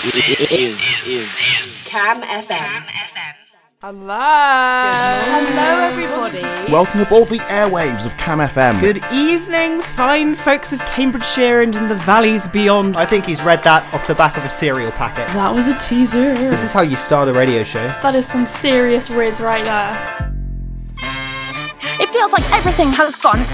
is Cam FM. Hello. Hello, everybody. Welcome aboard the airwaves of Cam FM. Good evening, fine folks of Cambridgeshire and in the valleys beyond. I think he's read that off the back of a cereal packet. That was a teaser. This is how you start a radio show. That is some serious riz right there. It feels like everything has gone